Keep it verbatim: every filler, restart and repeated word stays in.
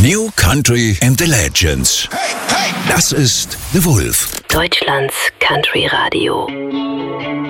New Country and the Legends. Das ist The Wolf. Deutschlands Country Radio.